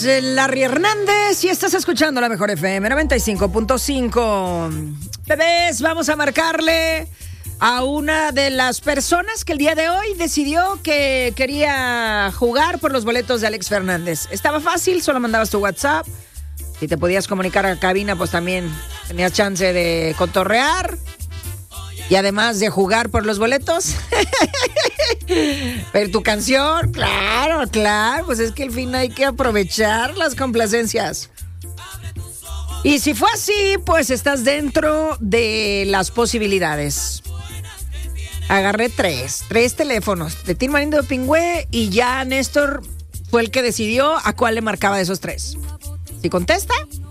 Larry Hernández y estás escuchando la mejor FM 95.5. Bebés, vamos a marcarle a una de las personas que el día de hoy decidió que quería jugar por los boletos de Alex Fernández. Estaba fácil, solo mandabas tu WhatsApp. Si te podías comunicar a cabina, pues también tenías chance de cotorrear. Y además de jugar por los boletos. Pero tu canción, claro, pues es que al fin hay que aprovechar las complacencias. Y si fue así, pues estás dentro de las posibilidades. Agarré tres teléfonos de Tim Marindo de Pingüe y ya Néstor fue el que decidió a cuál le marcaba de esos tres. Si contesta,